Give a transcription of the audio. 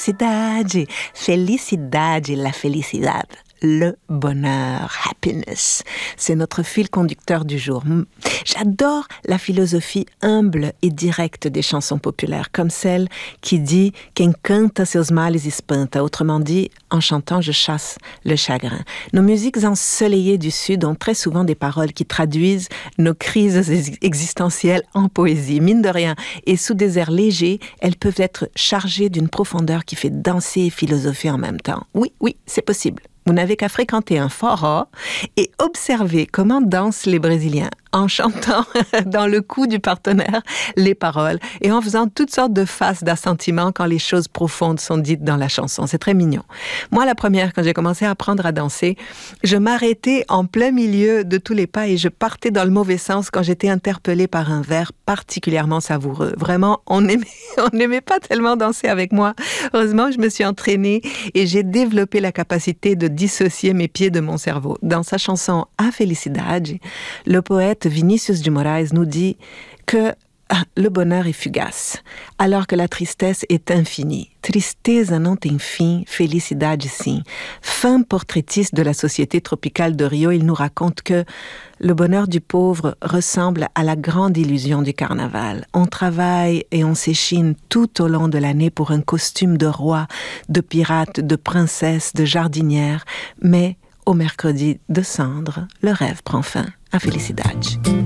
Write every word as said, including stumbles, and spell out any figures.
felicidade, felicidade, la felicidad. Le bonheur, happiness. C'est notre fil conducteur du jour. J'adore la philosophie humble et directe des chansons populaires, comme celle qui dit « Quem canta seus males espanta », autrement dit « En chantant, je chasse le chagrin ». Nos musiques ensoleillées du Sud ont très souvent des paroles qui traduisent nos crises existentielles en poésie. Mine de rien, et sous des airs légers, elles peuvent être chargées d'une profondeur qui fait danser et philosopher en même temps. Oui, oui, c'est possible. Vous n'avez qu'à fréquenter un fora et observer comment dansent les Brésiliens en chantant dans le cou du partenaire les paroles et en faisant toutes sortes de faces d'assentiment quand les choses profondes sont dites dans la chanson. C'est très mignon. Moi, la première, quand j'ai commencé à apprendre à danser, je m'arrêtais en plein milieu de tous les pas et je partais dans le mauvais sens quand j'étais interpellée par un vers particulièrement savoureux. Vraiment, on n'aimait, on n'aimait pas tellement danser avec moi. Heureusement, je me suis entraînée et j'ai développé la capacité de dissocier mes pieds de mon cerveau. Dans sa chanson A Felicidade, le poète Vinícius de Moraes nous dit que le bonheur est fugace, alors que la tristesse est infinie. Tristeza não tem fim, felicidade sim. Fin portraitiste de la société tropicale de Rio, il nous raconte que le bonheur du pauvre ressemble à la grande illusion du carnaval. On travaille et on s'échine tout au long de l'année pour un costume de roi, de pirate, de princesse, de jardinière, mais au mercredi de cendre, le rêve prend fin. A Felicidade.